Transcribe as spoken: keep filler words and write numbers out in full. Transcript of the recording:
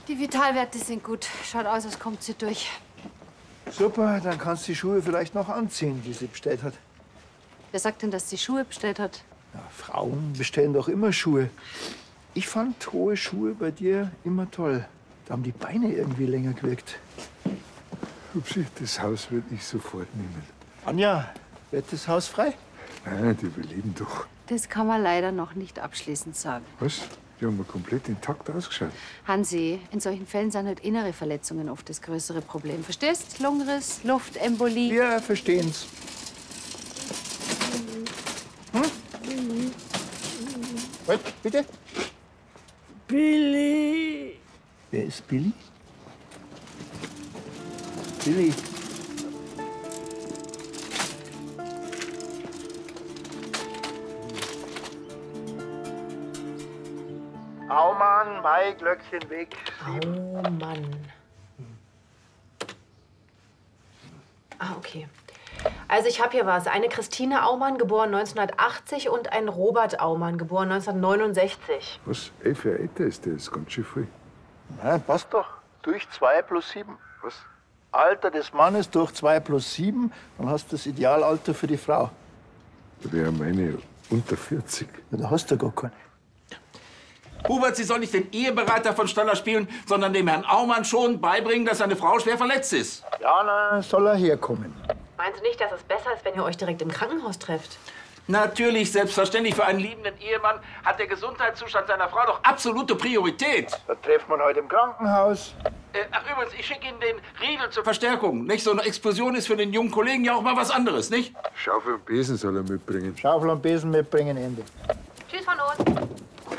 Die Vitalwerte sind gut. Schaut aus, als kommt sie durch. Super, dann kannst du die Schuhe vielleicht noch anziehen, die sie bestellt hat. Wer sagt denn, dass sie Schuhe bestellt hat? Ja, Frauen bestellen doch immer Schuhe. Ich fand hohe Schuhe bei dir immer toll. Da haben die Beine irgendwie länger gewirkt. Hupsi, das Haus würde ich sofort nehmen. Anja, wird das Haus frei? Nein, die überleben doch. Das kann man leider noch nicht abschließend sagen. Was? Die haben ja komplett intakt ausgeschaut. Hansi, in solchen Fällen sind halt innere Verletzungen oft das größere Problem. Verstehst? Lungenriss, Luftembolie. Wir verstehen's. Hm? Was, bitte? Billy! Wer ist Billy? Billy. Aumann, Mai, Glöckchen, Weg. Oh Mann. Ah, okay. Also ich habe hier was. Eine Christine Aumann, geboren neunzehnhundertachtzig, und ein Robert Aumann, geboren neunzehnhundertneunundsechzig. Was? Elf Jahre älter ist der, ist ganz schön viel. Nein, passt doch. Durch zwei plus sieben. Was? Alter des Mannes durch zwei plus sieben, dann hast du das Idealalter für die Frau. Da wäre meine unter vierzig. Ja, da hast du gar keinen. Hubert, Sie sollen nicht den Eheberater von Staller spielen, sondern dem Herrn Aumann schon beibringen, dass seine Frau schwer verletzt ist. Ja, na, soll er herkommen. Meinen Sie nicht, dass es besser ist, wenn ihr euch direkt im Krankenhaus trefft? Natürlich, selbstverständlich. Für einen liebenden Ehemann hat der Gesundheitszustand seiner Frau doch absolute Priorität. Da treffen wir heute im Krankenhaus. Äh, ach, übrigens, ich schicke Ihnen den Riegel zur Verstärkung. Nicht? So eine Explosion ist für den jungen Kollegen ja auch mal was anderes, nicht? Schaufel und Besen soll er mitbringen. Schaufel und Besen mitbringen, Ende. Tschüss von uns.